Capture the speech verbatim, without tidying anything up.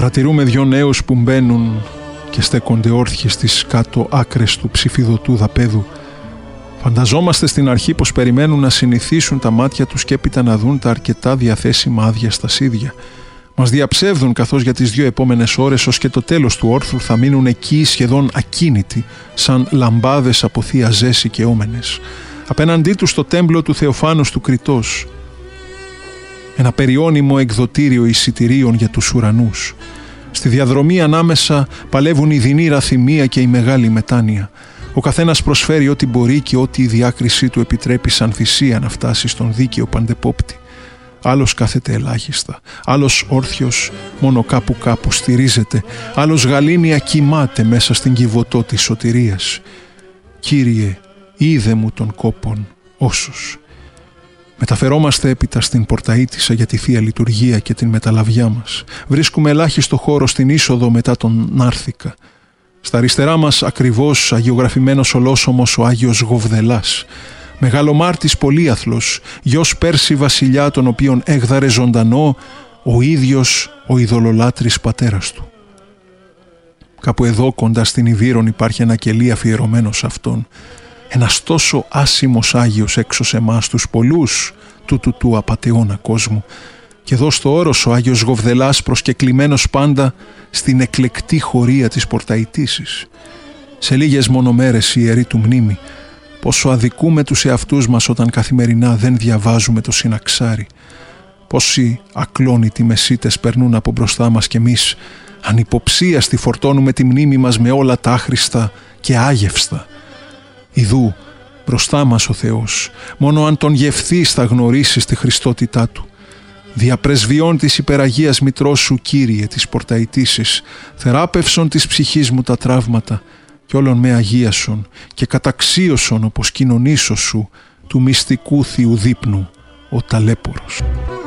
Παρατηρούμε δυο νέους που μπαίνουν και στέκονται όρθιοι στις κάτω άκρες του ψηφιδωτού δαπέδου. Φανταζόμαστε στην αρχή πως περιμένουν να συνηθίσουν τα μάτια τους και έπειτα να δουν τα αρκετά διαθέσιμα άδεια στασίδια. Μας διαψεύδουν καθώς για τις δύο επόμενες ώρες ως και το τέλος του όρθρου θα μείνουν εκεί σχεδόν ακίνητοι, σαν λαμπάδες από θεία ζέση και όμενες. Απέναντί τους το τέμπλο του Θεοφάνους του Κριτός. Ένα περιώνυμο εκδοτήριο εισιτηρίων για τους ουρανούς. Στη διαδρομή ανάμεσα παλεύουν η δεινή ραθυμία και η μεγάλη μετάνοια. Ο καθένας προσφέρει ό,τι μπορεί και ό,τι η διάκρισή του επιτρέπει σαν θυσία να φτάσει στον δίκαιο παντεπόπτη. Άλλος κάθεται ελάχιστα, άλλος όρθιος μόνο κάπου κάπου στηρίζεται, άλλος γαλήνια κοιμάται μέσα στην κυβωτό της σωτηρίας. Κύριε, είδε μου των κόπων όσους. Μεταφερόμαστε έπειτα στην Πορταΐτισσα για τη Θεία Λειτουργία και την μεταλαβιά μας. Βρίσκουμε ελάχιστο χώρο στην είσοδο μετά τον Νάρθηκα. Στα αριστερά μας ακριβώς αγιογραφημένος ολόσωμος ο Άγιος Γοβδελάς. Μεγαλομάρτης πολύαθλος, γιος Πέρση βασιλιά τον οποίον έγδαρε ζωντανό ο ίδιος ο ειδωλολάτρης πατέρας του. Κάπου εδώ κοντά στην Ιβύρον υπάρχει ένα κελί αφιερωμένο σε αυτόν. Ένας τόσο άσημος Άγιος έξω σε εμάς τους πολλούς τούτου του απατεώνα κόσμου. Και εδώ στο όρος ο Άγιος Γοβδελάς προσκεκλημένος πάντα στην εκλεκτή χωρία της Πορταΐτισσης. Σε λίγες μόνο μέρες η ιερή του μνήμη. Πόσο αδικούμε τους εαυτούς μας όταν καθημερινά δεν διαβάζουμε το συναξάρι. Πόσοι ακλόνητοι μεσίτες περνούν από μπροστά μας κι εμείς ανυποψίαστοι φορτώνουμε τη μνήμη μας με όλα τα άχρηστα και άγευστα. Ιδού μπροστά μας ο Θεός, μόνο αν τον γευθείς θα γνωρίσεις τη χριστότητά του. Διαπρεσβειών της υπεραγίας μητρός σου, Κύριε της Πορταΐτισσης, θεράπευσον της ψυχής μου τα τραύματα κι όλων με αγίασον και καταξίωσον όπως κοινωνήσω σου του μυστικού Θείου δείπνου ο ταλέπορος.